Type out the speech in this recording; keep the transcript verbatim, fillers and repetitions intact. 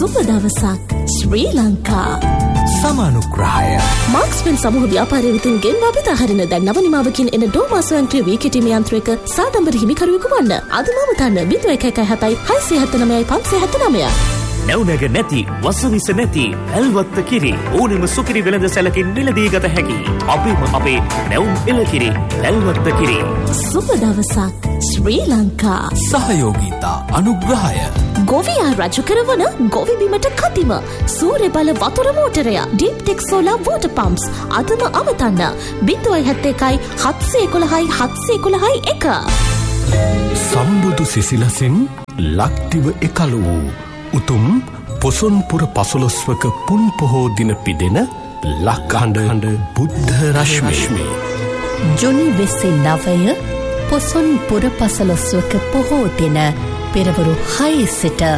සුබ දවසක් ශ්‍රී ලංකා. සමානුග්‍රහය මාක්ස්වෙල් සමූහ ව්‍යාපාරය විසින් ගෙන්වා බෙදා හරින දැන් නව නිමාවකින් එන ඩෝමා ස්වයංක්‍රීය වී කෙටීම යන්ත්‍රයක සාඩම්බර හිමිකරුවෙකු වන්න. අදම වතන්න ලින්ක් එක එක හතයි හයසිය හත නවයයි පන්සිය හත නවය. නැවුනග නැති වසවිස නැති ඇල්වත්ත කිරි ඕනෙම සුකිරි වෙළඳ සැලකින් මිලදී ගත හැකි අපේම අපේ නැවුම් එළකිරි ඇල්වත්ත කිරි. සුබ දවසක් ශ්‍රී ලංකා. සහයෝගීතා අනුග්‍රහය ගොවියා රජු කරවන ගොවි බිමට කතිම සූර්ය බල වතුර මෝටරය ඩීප් ටෙක් සෝලාර් වෝටර් පම්ප්ස් අදම අමතන්න බිංදුවයි හැත්තෑ එකයි හත්සිය එකොළහයි හත්සිය එකොළහයි එක. සම්බුදු සිසිලසින් ලක්දිව එකල වූ උතුම් පොසොන්පුර පසළොස්වක පුන් පොහෝ දින පිදෙන ලක්හඬ බුද්ධ රශ්මි ජුනි වෙසෙ නවය පොසොන්පුර පසළොස්වක පොහෝ දින පෙරවරු හය සිට